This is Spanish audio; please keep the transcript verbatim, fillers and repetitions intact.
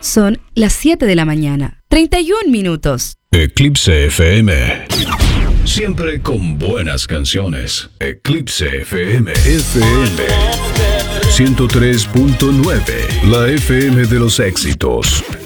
Son las siete de la mañana, treinta y un minutos. Eclipse F M. Siempre con buenas canciones. Eclipse F M. F M ciento tres punto nueve. La F M de los éxitos.